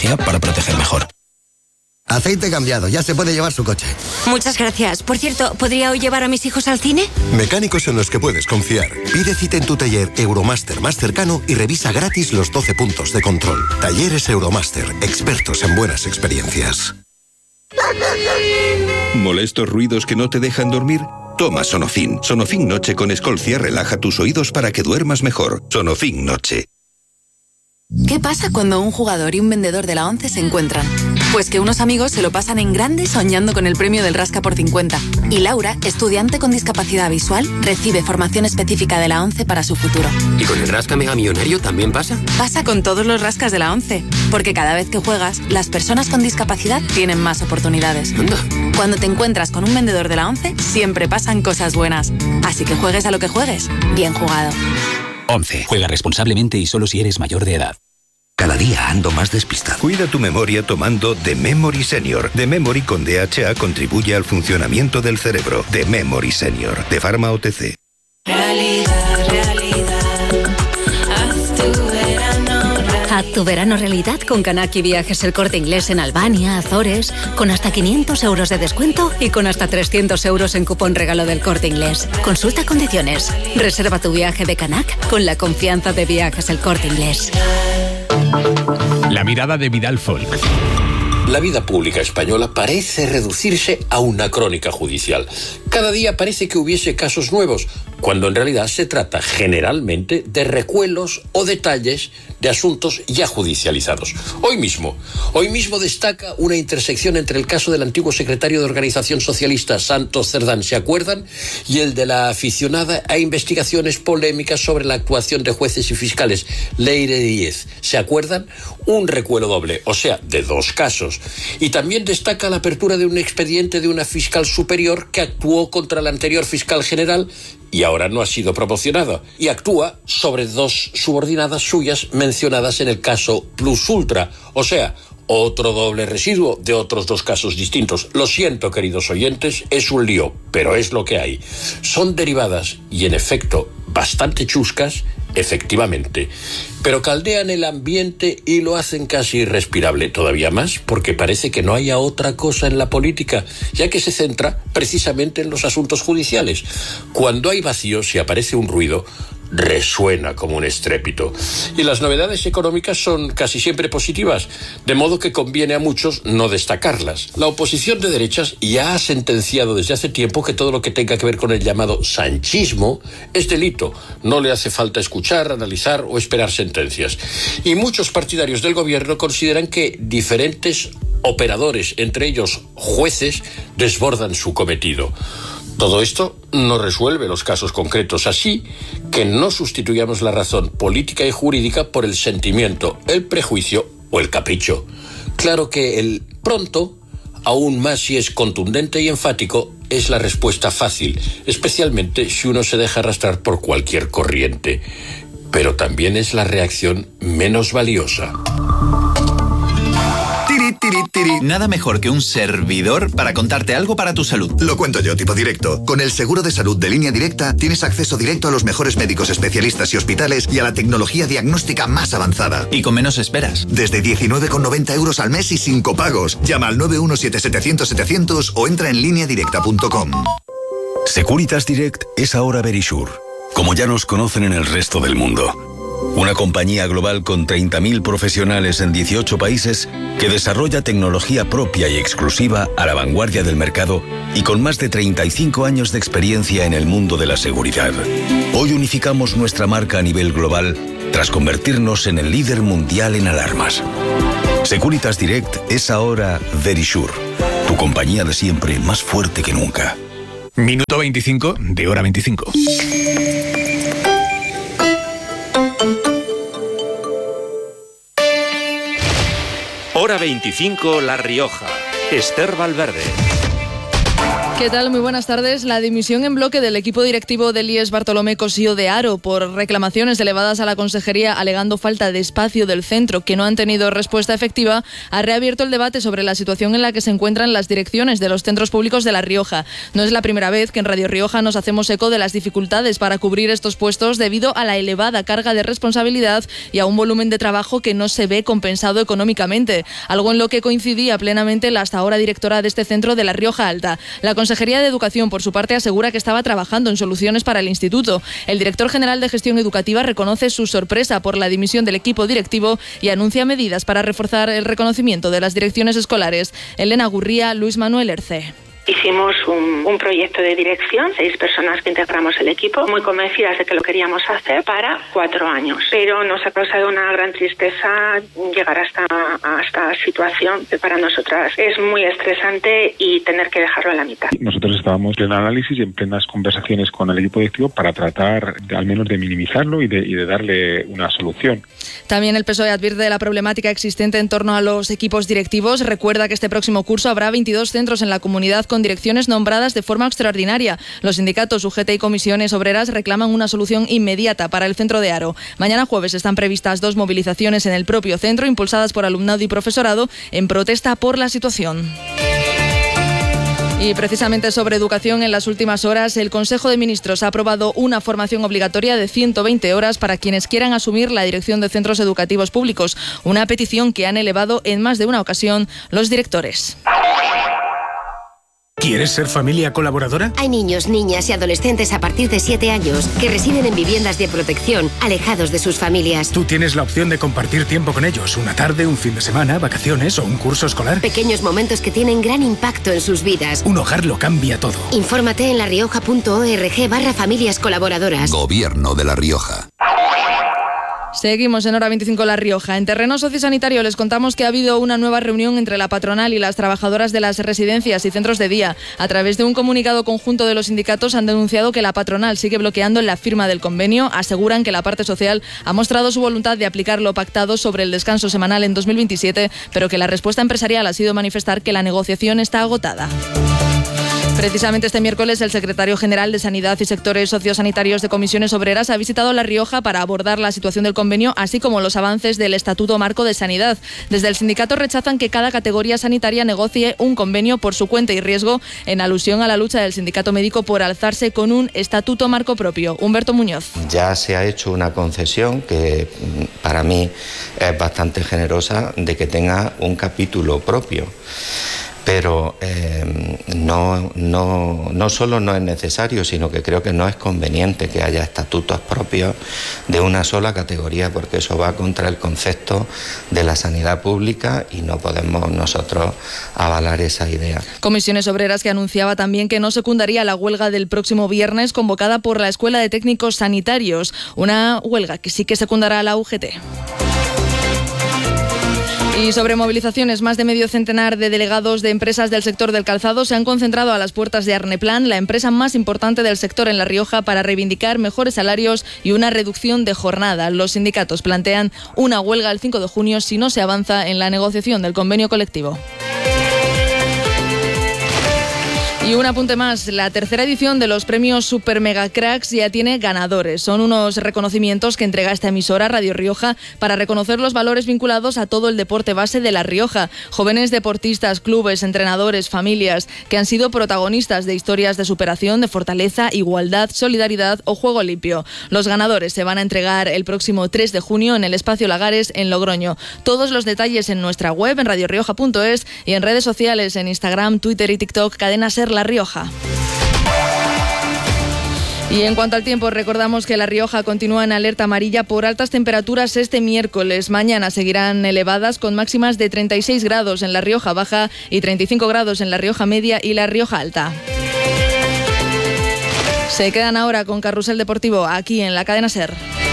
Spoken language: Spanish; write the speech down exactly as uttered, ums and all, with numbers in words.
tecnología para proteger mejor. Aceite cambiado, ya se puede llevar su coche. Muchas gracias. Por cierto, ¿podría hoy llevar a mis hijos al cine? Mecánicos en los que puedes confiar. Pide cita en tu taller Euromaster más cercano y revisa gratis los doce puntos de control. Talleres Euromaster, expertos en buenas experiencias. ¿Molestos ruidos que no te dejan dormir? Toma Sonofin. Sonofin Noche con Escolcia relaja tus oídos para que duermas mejor. Sonofin Noche. ¿Qué pasa cuando un jugador y un vendedor de la ONCE se encuentran? Pues que unos amigos se lo pasan en grande soñando con el premio del Rasca por cincuenta. Y Laura, estudiante con discapacidad visual, recibe formación específica de la ONCE para su futuro. ¿Y con el Rasca Mega Millonario también pasa? Pasa con todos los rascas de la ONCE. Porque cada vez que juegas, las personas con discapacidad tienen más oportunidades. Anda. Cuando te encuentras con un vendedor de la ONCE, siempre pasan cosas buenas. Así que juegues a lo que juegues, bien jugado. once. Juega responsablemente y solo si eres mayor de edad. Cada día ando más despistado. Cuida tu memoria tomando The Memory Senior. The Memory con D H A contribuye al funcionamiento del cerebro. The Memory Senior, de Pharma O T C. Realidad, realidad. Haz tu verano realidad. Haz tu verano realidad con Canaki Viajes El Corte Inglés en Albania, Azores, con hasta quinientos euros de descuento y con hasta trescientos euros en cupón regalo del Corte Inglés. Consulta condiciones. Reserva tu viaje de Canac con la confianza de Viajes El Corte Inglés. La mirada de Vidal Folk. La vida pública española parece reducirse a una crónica judicial. Cada día parece que hubiese casos nuevos, cuando en realidad se trata generalmente de recuelos o detalles de asuntos ya judicializados. Hoy mismo, hoy mismo destaca una intersección entre el caso del antiguo secretario de Organización Socialista Santos Cerdán, ¿se acuerdan? Y el de la aficionada a investigaciones polémicas sobre la actuación de jueces y fiscales, Leire Díez, ¿se acuerdan? Un recuelo doble, o sea, de dos casos. Y también destaca la apertura de un expediente de una fiscal superior que actuó contra la anterior fiscal general y ahora no ha sido promocionada, y actúa sobre dos subordinadas suyas mencionadas en el caso Plus Ultra, o sea, otro doble residuo de otros dos casos distintos. Lo siento, queridos oyentes, es un lío, pero es lo que hay. Son derivadas y, en efecto, bastante chuscas, efectivamente, pero caldean el ambiente y lo hacen casi irrespirable, todavía más porque parece que no haya otra cosa en la política, ya que se centra precisamente en los asuntos judiciales. Cuando hay vacío, si aparece un ruido, resuena como un estrépito. Y las novedades económicas son casi siempre positivas, de modo que conviene a muchos no destacarlas. La oposición de derechas ya ha sentenciado desde hace tiempo que todo lo que tenga que ver con el llamado sanchismo es delito. No le hace falta escuchar, analizar o esperar sentencias. Y muchos partidarios del gobierno consideran que diferentes operadores, entre ellos jueces, desbordan su cometido. Todo esto no resuelve los casos concretos, así que no sustituyamos la razón política y jurídica por el sentimiento, el prejuicio o el capricho. Claro que el pronto, aún más si es contundente y enfático, es la respuesta fácil, especialmente si uno se deja arrastrar por cualquier corriente. Pero también es la reacción menos valiosa. Tiri, tiri, tiri. Nada mejor que un servidor para contarte algo para tu salud. Lo cuento yo, tipo directo. Con el seguro de salud de Línea Directa tienes acceso directo a los mejores médicos especialistas y hospitales y a la tecnología diagnóstica más avanzada. Y con menos esperas. Desde diecinueve con noventa euros al mes y sin copagos. Llama al nueve uno siete setecientos setecientos o entra en línea directa punto com. Securitas Direct es ahora Verisure, como ya nos conocen en el resto del mundo. Una compañía global con treinta mil profesionales en dieciocho países que desarrolla tecnología propia y exclusiva a la vanguardia del mercado y con más de treinta y cinco años de experiencia en el mundo de la seguridad. Hoy unificamos nuestra marca a nivel global tras convertirnos en el líder mundial en alarmas. Securitas Direct es ahora Verisure, tu compañía de siempre más fuerte que nunca. Minuto veinticinco de hora veinticinco. Hora veinticinco, La Rioja. Esther Valverde. ¿Qué tal? Muy buenas tardes. La dimisión en bloque del equipo directivo del I E S Bartolomé Cosío de Haro por reclamaciones elevadas a la consejería alegando falta de espacio del centro que no han tenido respuesta efectiva ha reabierto el debate sobre la situación en la que se encuentran las direcciones de los centros públicos de La Rioja. No es la primera vez que en Radio Rioja nos hacemos eco de las dificultades para cubrir estos puestos debido a la elevada carga de responsabilidad y a un volumen de trabajo que no se ve compensado económicamente, algo en lo que coincidía plenamente la hasta ahora directora de este centro de La Rioja Alta. La Consejería de Educación, por su parte, asegura que estaba trabajando en soluciones para el instituto. El director general de Gestión Educativa reconoce su sorpresa por la dimisión del equipo directivo y anuncia medidas para reforzar el reconocimiento de las direcciones escolares. Elena Gurría, Luis Manuel Erce. Hicimos un, un proyecto de dirección, seis personas que integramos el equipo, muy convencidas de que lo queríamos hacer para cuatro años. Pero nos ha causado una gran tristeza llegar hasta a esta situación que para nosotras es muy estresante y tener que dejarlo a la mitad. Nosotros estábamos en pleno análisis y en plenas conversaciones con el equipo directivo para tratar de, al menos de minimizarlo y de, y de darle una solución. También el P S O E advierte de la problemática existente en torno a los equipos directivos. Recuerda que este próximo curso habrá veintidós centros en la comunidad con direcciones nombradas de forma extraordinaria. Los sindicatos U G T y comisiones obreras reclaman una solución inmediata para el centro de Haro. Mañana jueves están previstas dos movilizaciones en el propio centro, impulsadas por alumnado y profesorado, en protesta por la situación. Y precisamente sobre educación, en las últimas horas el Consejo de Ministros ha aprobado una formación obligatoria de ciento veinte horas para quienes quieran asumir la dirección de centros educativos públicos, una petición que han elevado en más de una ocasión los directores. ¿Quieres ser familia colaboradora? Hay niños, niñas y adolescentes a partir de siete años que residen en viviendas de protección, alejados de sus familias. Tú tienes la opción de compartir tiempo con ellos, una tarde, un fin de semana, vacaciones o un curso escolar. Pequeños momentos que tienen gran impacto en sus vidas. Un hogar lo cambia todo. Infórmate en larioja.org barra familias colaboradoras. Gobierno de La Rioja. Seguimos en Hora veinticinco La Rioja. En terreno sociosanitario les contamos que ha habido una nueva reunión entre la patronal y las trabajadoras de las residencias y centros de día. A través de un comunicado conjunto de los sindicatos han denunciado que la patronal sigue bloqueando la firma del convenio. Aseguran que la parte social ha mostrado su voluntad de aplicar lo pactado sobre el descanso semanal en dos mil veintisiete, pero que la respuesta empresarial ha sido manifestar que la negociación está agotada. Precisamente este miércoles el secretario general de Sanidad y sectores sociosanitarios de comisiones obreras ha visitado La Rioja para abordar la situación del convenio, así como los avances del Estatuto Marco de Sanidad. Desde el sindicato rechazan que cada categoría sanitaria negocie un convenio por su cuenta y riesgo, en alusión a la lucha del sindicato médico por alzarse con un Estatuto Marco propio. Humberto Muñoz. Ya se ha hecho una concesión que para mí es bastante generosa de que tenga un capítulo propio. Pero eh, no, no, no solo no es necesario, sino que creo que no es conveniente que haya estatutos propios de una sola categoría, porque eso va contra el concepto de la sanidad pública y no podemos nosotros avalar esa idea. Comisiones Obreras que anunciaba también que no secundaría la huelga del próximo viernes convocada por la Escuela de Técnicos Sanitarios, una huelga que sí que secundará a la U G T. Y sobre movilizaciones, más de medio centenar de delegados de empresas del sector del calzado se han concentrado a las puertas de Arneplan, la empresa más importante del sector en La Rioja, para reivindicar mejores salarios y una reducción de jornada. Los sindicatos plantean una huelga el cinco de junio si no se avanza en la negociación del convenio colectivo. Y un apunte más, la tercera edición de los premios Super Mega Cracks ya tiene ganadores. Son unos reconocimientos que entrega esta emisora Radio Rioja para reconocer los valores vinculados a todo el deporte base de La Rioja. Jóvenes deportistas, clubes, entrenadores, familias que han sido protagonistas de historias de superación, de fortaleza, igualdad, solidaridad o juego limpio. Los ganadores se van a entregar el próximo tres de junio en el Espacio Lagares en Logroño. Todos los detalles en nuestra web en radio rioja punto es y en redes sociales en Instagram, Twitter y TikTok, Cadena Ser La Rioja. Y en cuanto al tiempo, recordamos que La Rioja continúa en alerta amarilla por altas temperaturas este miércoles. Mañana seguirán elevadas con máximas de treinta y seis grados en La Rioja Baja y treinta y cinco grados en La Rioja Media y La Rioja Alta. Se quedan ahora con Carrusel Deportivo aquí en la Cadena Ser.